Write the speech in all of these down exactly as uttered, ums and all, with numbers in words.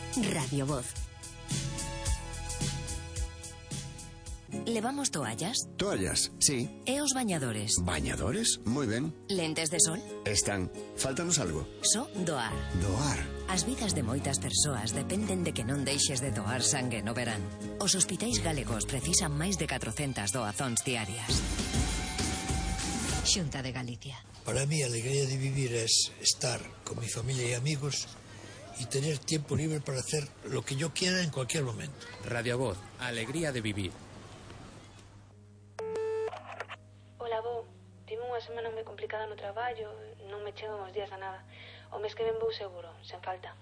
Radio Voz. ¿Levamos toallas? Toallas, sí. E os bañadores? ¿Bañadores? Moi ben. Lentes de sol? Están. Fáltanos algo. Só doar. Doar. As vidas de moitas persoas dependen de que non deixes de doar sangue no verán. Os hospitais galegos precisan máis de catrocentas doazóns diarias. Xunta de Galicia. Para mí, a alegría de vivir es estar con mi familia y amigos y tener tiempo libre para hacer lo que yo quiera en cualquier momento. Radio Voz, alegría de vivir. Ola, Bo. Tive unha semana moi complicada no traballo, non me chegan os días a nada. O mes que ven vou seguro, sen falta.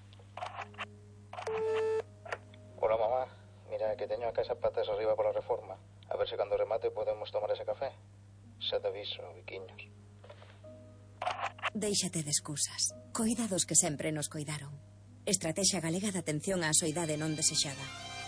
Ola, mamá. Mira, que teño a casa patas arriba pola reforma. A ver se cando remate podemos tomar ese café. Xa te aviso, biquiños. Déixate de excusas. Coida dos que sempre nos coidaron. Estrategia Galega de Atención á Soidade Non Desexada.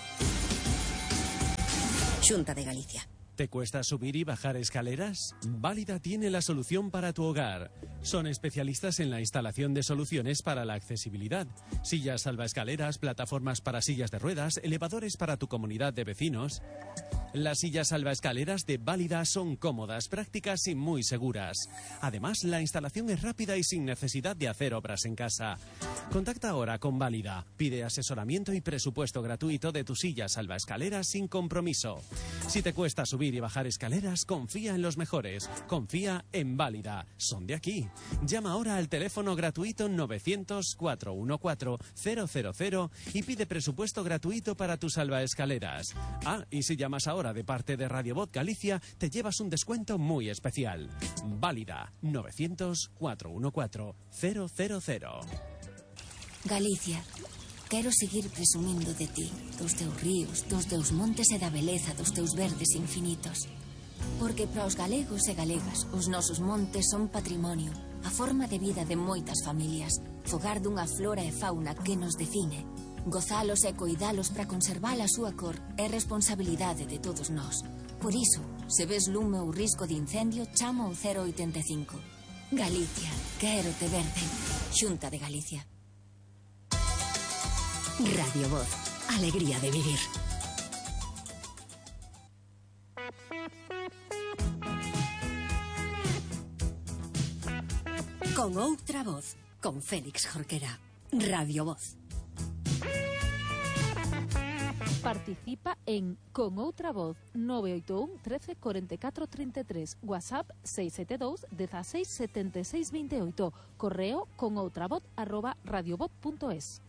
Xunta de Galicia. ¿Te cuesta subir y bajar escaleras? Válida tiene la solución para tu hogar. Son especialistas en la instalación de soluciones para la accesibilidad. Sillas salvaescaleras, plataformas para sillas de ruedas, elevadores para tu comunidad de vecinos. Las sillas salvaescaleras de Válida son cómodas, prácticas y muy seguras. Además, la instalación es rápida y sin necesidad de hacer obras en casa. Contacta ahora con Válida. Pide asesoramiento y presupuesto gratuito de tu silla salvaescaleras sin compromiso. Si te cuesta subir y bajar escaleras, confía en los mejores. Confía en Válida. Son de aquí. Llama ahora al teléfono gratuito novecientos, cuatrocientos catorce, cero cero cero y pide presupuesto gratuito para tus salvaescaleras. Ah, y si llamas ahora de parte de Radio Voz Galicia, te llevas un descuento muy especial. Válida. novecientos, cuatrocientos catorce, cero cero cero. Galicia, quero seguir presumindo de ti, dos teus ríos, dos teus montes e da beleza dos teus verdes infinitos. Porque para os galegos e galegas, os nosos montes son patrimonio, a forma de vida de moitas familias, fogar dunha flora e fauna que nos define. Gozalos e coidalos para conservar a súa cor é responsabilidade de todos nós. Por iso, se ves lume ou risco de incendio, chama ao cero oitenta e cinco. Galicia, quero te verde. Xunta de Galicia. Radio Voz, alegría de vivir. Con outra voz, con Félix Jorquera. Radio Voz. Participa en Con Outra Voz nove oito un, trece, cuarenta y cuatro, treinta y tres, WhatsApp seis siete dos, dieciséis, setenta y seis, veintiocho, correo conoutravoz arroba radiovoz punto es.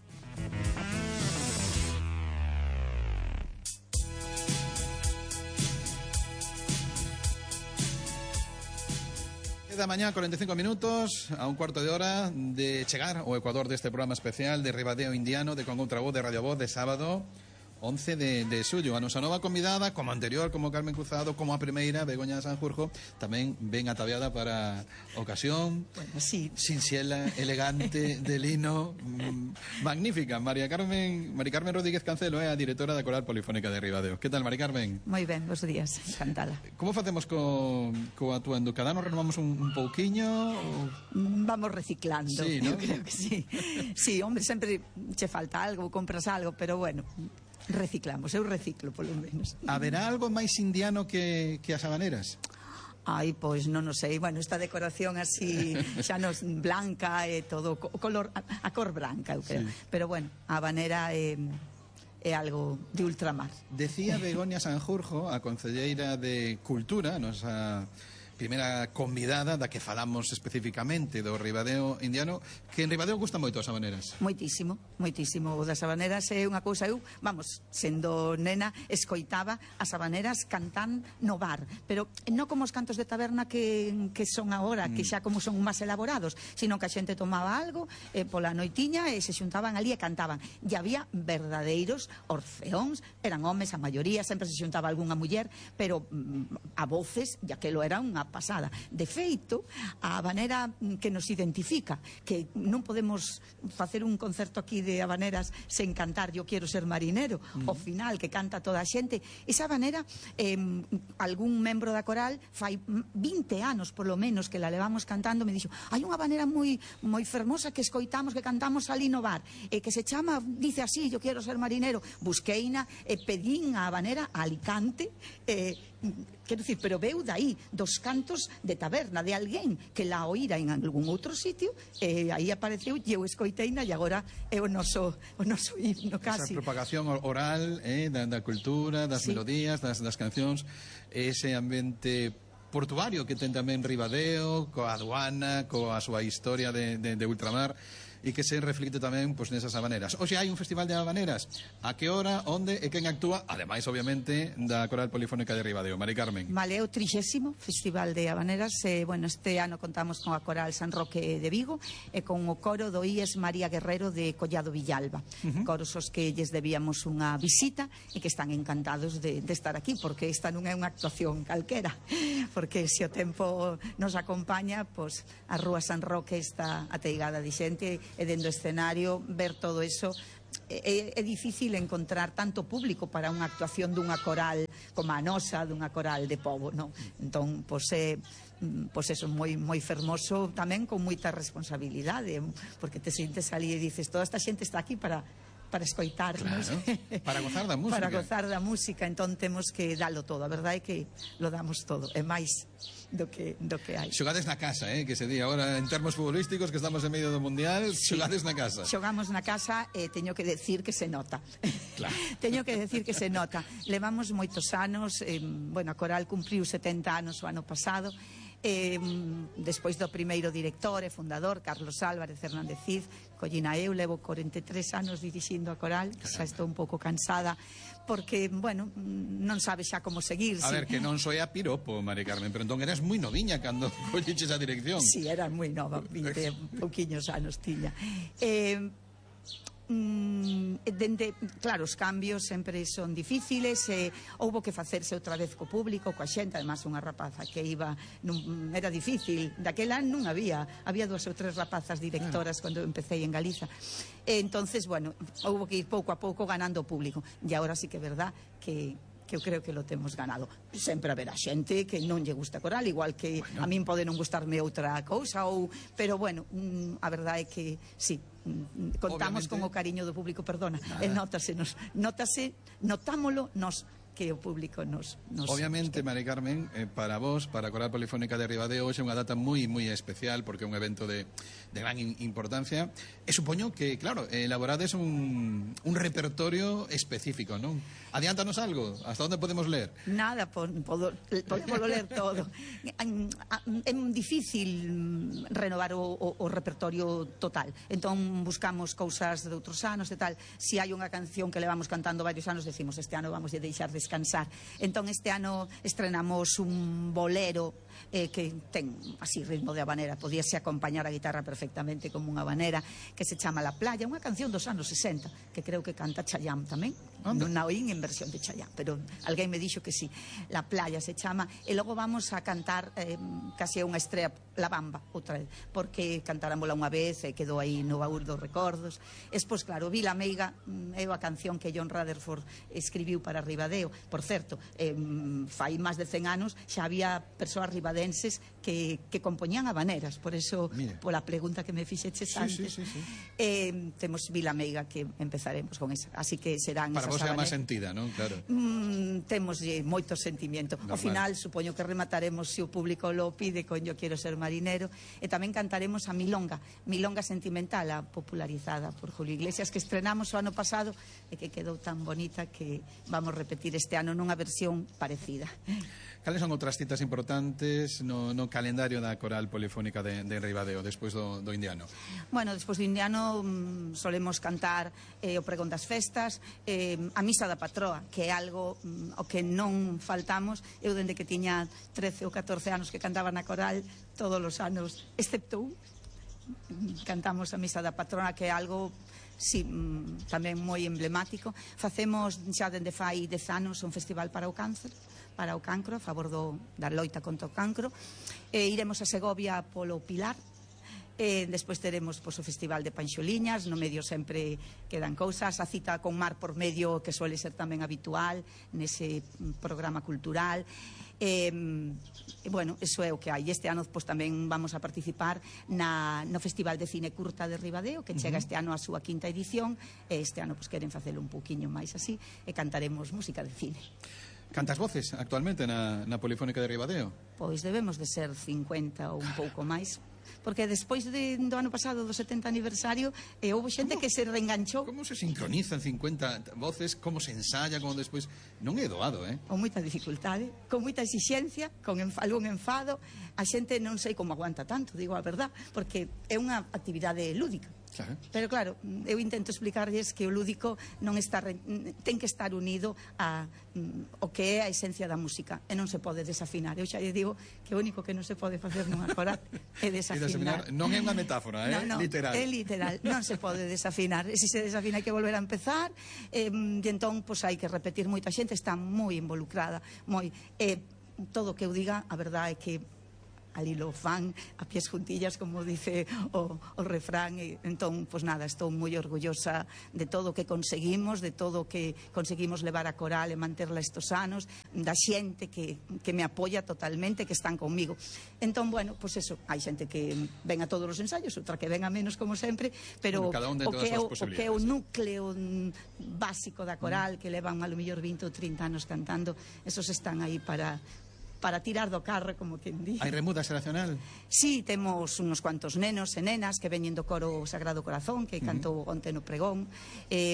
Da mañá, cuarenta y cinco minutos, a un cuarto de hora de chegar ao Ecuador deste programa especial de Ribadeo Indiano de Con Outra Voz de Radio Voz de sábado once de, de xullo. A nosa nova convidada, como anterior, como Carmen Cruzado, como a primeira, Begoña Sanjurjo, tamén ben ataviada para ocasión. Bueno, sí. Sinxela, elegante, de lino, mmm, magnífica. María Carmen, Mari Carmen Rodríguez Cancelo é a directora da Coral Polifónica de Ribadeo. Que tal, Mari Carmen? Moi ben, bons días, encantada. Como facemos co, co atuendo? Cada ano renovamos un, un pouquiño? Ou... Vamos reciclando. Sí, ¿no? Eu creo que sí. Sí, hombre, sempre che falta algo, compras algo, pero bueno... Reciclamos, eu reciclo polo menos. Haberá algo máis indiano que, que as habaneras? Ai, pois non o sei. Bueno, esta decoración así xa nos blanca e todo, o color, a, a cor branca, eu creo. Sí. Pero bueno, a habanera é, é algo de ultramar. Decía Begoña Sanjurjo, a concelleira de Cultura, nosa primeira convidada da que falamos especificamente do Ribadeo Indiano, que en Ribadeo gustan moito as habaneras. Moitísimo, moitísimo. O das habaneras é unha cousa, eu, vamos, sendo nena, escoitaba as habaneras cantan no bar, pero non como os cantos de taberna que, que son agora, mm. que xa como son máis elaborados, sino que a xente tomaba algo eh, pola noitiña e se xuntaban ali e cantaban. E había verdadeiros orfeóns, eran homes a maioría, sempre se xuntaba algunha muller, pero mm, a voces, e aquelo era unha pasada. De feito, a habanera que nos identifica, que non podemos facer un concerto aquí de habaneras sen cantar Yo quero ser marinero, mm. o final que canta toda a xente, esa habanera eh, algún membro da coral fai vinte anos polo menos que la levamos cantando, me dixo, hai unha habanera moi moi fermosa que escoitamos, que cantamos ali no bar, e que se chama, dice así, Yo quero ser marinero. Busqueina e pedín a habanera a Alicante, eh, quero dicir, pero veu daí dos cantos de taberna de alguén que la oíra en algún outro sitio, e aí apareceu e eu escoiteina e agora é o noso o noso himno casi. Esa propagación oral eh, da, da cultura, das sí. melodías, das, das cancións, ese ambiente portuario que ten tamén Ribadeo, coa aduana, coa súa historia de, de, de ultramar, e que se reflicte tamén pois, nesas habaneras. Oxe, hai un festival de habaneras. A que hora, onde e quen actúa? Ademais, obviamente, da Coral Polifónica de Ribadeo. Mari Carmen. Vale, é o trixésimo Festival de Habaneras. Eh, bueno, este ano contamos con a Coral San Roque de Vigo e con o coro do I E S María Guerrero de Collado Villalba. Uh -huh. Coros os que lles debíamos unha visita e que están encantados de, de estar aquí, porque esta non é unha actuación calquera, porque se o tempo nos acompaña, pois a Rúa San Roque está ateigada de xente, e dentro do escenario ver todo eso é, é difícil encontrar tanto público para unha actuación dunha coral como a nosa, dunha coral de pobo, non? Entón, pois é pois eso, moi moi fermoso, tamén con moita responsabilidade, porque te sientes ali e dices, toda esta xente está aquí para para escoitarnos, claro, para gozar da música. Para gozar da música, entón temos que dalo todo. A verdade é que lo damos todo, é máis do que do que hai. Xogades na casa, eh, que se di agora en termos futbolísticos que estamos en medio do mundial, sí. Xogades na casa. Xogamos na casa e eh, teño que decir que se nota. Claro. Teño que decir que se nota. Levamos moitos anos, eh, bueno, a Coral cumpriu setenta anos o ano pasado. Eh, despois do primeiro director e fundador Carlos Álvarez Fernández Cid, collina eu, levo corenta e tres anos dirixindo a Coral. Caramba. Xa estou un pouco cansada porque, bueno, non sabe xa como seguir. A sí. ver, que non soy a piropo, Mari Carmen, pero entón eras moi noviña cando colliches a dirección. Si, sí, era moi nova, vinte pouquiños anos tiña. Eh, dende, claro, os cambios sempre son difíciles, e houbo que facerse outra vez co público, coa xente, además unha rapaza que iba, non, era difícil, daquela non había, había dúas ou tres rapazas directoras cando empecé en Galiza, e entonces, bueno, houbo que ir pouco a pouco ganando o público, e agora sí que é verdad que que eu creo que lo temos ganado. Sempre haberá xente que non lle gusta Coral, igual que bueno. A min pode non gustarme outra cousa, ou, pero bueno, a verdade é que sí, contamos obviamente con o cariño do público, perdona, e notase, nos, notase, notámolo nos que o público nos... nos obviamente, Mari Carmen, eh, para vos, para a Coral Polifónica de Ribadeo, hoxe é unha data moi, moi especial, porque é un evento de, de gran importancia, e supoño que, claro, elaborades un, un repertorio específico, non? Adiántanos algo, hasta onde podemos ler? Nada, po, podo, podemos ler todo. É difícil renovar o, o, o repertorio total, entón buscamos cousas de outros anos e tal. Se hai unha canción que levamos cantando varios anos, decimos, este ano vamos a deixar descansar. Entón este ano estrenamos un bolero eh, que ten así ritmo de habanera, podíase acompañar a guitarra perfectamente como unha habanera, que se chama La Playa, unha canción dos anos sesenta, que creo que canta Chayanne tamén. Non a oín en versión de Chayanne, pero alguén me dixo que sí. La Playa se chama, e logo vamos a cantar eh, casi unha estrella, La Bamba, outra vez, porque cantarámola unha vez e quedou aí no baúl dos recordos. Espois, claro, Vila Meiga é a canción que John Rutherford escribiu para Ribadeo. Por certo, eh, fai máis de cen anos xa había persoas ribadenses que, que compoñían habaneras, por eso, mira, pola pregunta que me fixeches antes. Sí, sí, sí, sí. Eh, temos Vila Meiga, que empezaremos con esa, así que serán para vos é máis sentida, non? Claro. Mm, temos eh, moito sentimento. Normal. Ao final, supoño que remataremos, se o público lo pide, con Yo quero ser marinero, e tamén cantaremos a Milonga, Milonga sentimental, a popularizada por Julio Iglesias, que estrenamos o ano pasado e que quedou tan bonita que vamos repetir este ano nunha versión parecida. Cales son outras citas importantes no, no calendario da Coral Polifónica de, de Ribadeo despois do, do indiano? Bueno, despois do indiano mm, solemos cantar eh, o pregón das festas, eh, a misa da patroa, que é algo mm, o que non faltamos. Eu dende que tiña trece ou catorce anos que cantaba na Coral, todos os anos, excepto un, cantamos a misa da patrona, que é algo... Sí, tamén moi emblemático. Facemos xa dende fai dez anos un festival para o cáncer, para o cancro, a favor do, da loita contra o cancro. Eh, iremos a Segovia polo Pilar. Eh, despois teremos pois, o Festival de Panxoliñas, no medio sempre quedan cousas, a cita con Mar por Medio, que suele ser tamén habitual nese programa cultural. Eh, bueno, eso é o que hai. Este ano pois, tamén vamos a participar na, no Festival de Cine Curta de Ribadeo, que chega uh-huh. este ano a súa quinta edición, e este ano pois, queren facelo un poquinho máis así, e cantaremos música de cine. Cantas voces actualmente na, na Polifónica de Ribadeo? Pois debemos de ser cincuenta ou un pouco máis, porque despois de, do ano pasado do setenta aniversario eh, houve xente que se reenganchou. Como se sincronizan cincuenta voces? Como se ensaya? Como despois... Non é doado, eh? Con moita dificultade, con moita exixencia, con enf algún enfado. A xente non sei como aguanta tanto, digo a verdad, porque é unha actividade lúdica. Claro. Pero claro, eu intento explicarlles que o lúdico non está ten que estar unido a mm, o que é a esencia da música, e non se pode desafinar. Eu xa lle digo que o único que non se pode facer nunha coral é desafinar. Non é unha metáfora, é no, no, literal. É literal, non se pode desafinar. E se se desafina hai que volver a empezar, eh, e entón pois, hai que repetir. Moita xente está moi involucrada, moi eh, todo o que eu diga, a verdade é que ali lo fan a pies juntillas, como dice o, o refrán, e entón, pois nada, estou moi orgullosa de todo o que conseguimos, de todo o que conseguimos levar a coral e manterla estos anos, da xente que, que me apoia totalmente, que están conmigo. Entón, bueno, pois eso, hai xente que ven a todos os ensaios, outra que ven a menos, como sempre, pero bueno, o, que é, o que é o núcleo básico da coral, que levan a lo mellor vinte ou trinta anos cantando, esos están aí para... para tirar do carro, como quen di. Hai remuda xeracional? Sí, temos unos cuantos nenos e nenas que veñen do coro Sagrado Corazón, que cantou onte no pregón, e,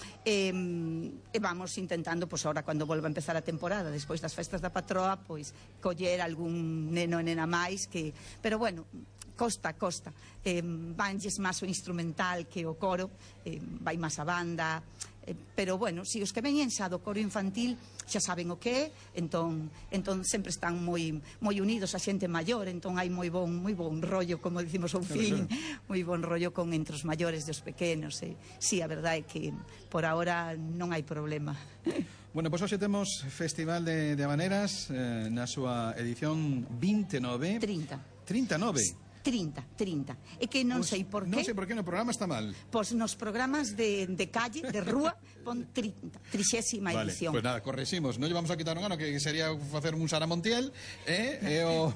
e, e vamos intentando, pois agora cando volva a empezar a temporada, despois das festas da patroa, pois coller algún neno e nena máis, que, pero bueno, costa, costa. Eh, vanlles máis o instrumental que o coro, eh, vai máis a banda, eh, pero bueno, si os que veñen xa do coro infantil xa saben o que é, entón, entón sempre están moi moi unidos a xente maior, entón hai moi bon, moi bon rollo, como dicimos ao fin, moi bon rollo con entre os maiores e os pequenos. Eh. Sí, a verdade é que por ahora non hai problema. Bueno, pois hoxe temos Festival de, de Habaneras eh, na súa edición veintinueve. trinta. trinta e nove. trinta, trinta. É que non pues, sei por qué. Non sei por que no programa está mal. Pois nos programas de, de calle, de rúa, pon trinta, trixésima vale, edición. Pois pues nada, correximos. Non lle vamos a quitar un ano, que sería facer un Sara Montiel, eh, e o,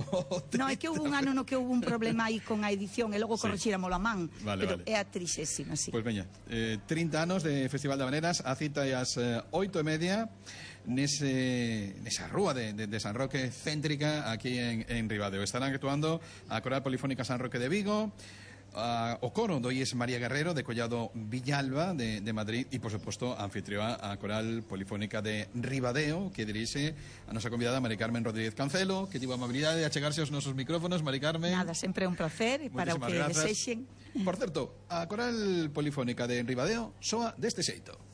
o non, é que houve un ano no que houve un problema aí con a edición, e logo sí. correxíramos a man, vale, pero vale. é a trixésima, sí. Pois pues veña, eh, trinta anos de Festival de Habaneras, a cita é as eh, oito e media, nese, nesa rúa de, de, de San Roque céntrica aquí en, en Ribadeo. Estarán actuando a Coral Polifónica San Roque de Vigo, a, o coro do I E S María Guerrero de Collado Villalba de, de Madrid e, por suposto, a anfitrioa a Coral Polifónica de Ribadeo, que dirixe a nosa convidada Mari Carmen Rodríguez Cancelo, que tivo a amabilidade de achegarse aos nosos micrófonos. Mari Carmen, nada, sempre é un placer e para o que desexen. Por certo, a Coral Polifónica de Ribadeo soa deste xeito.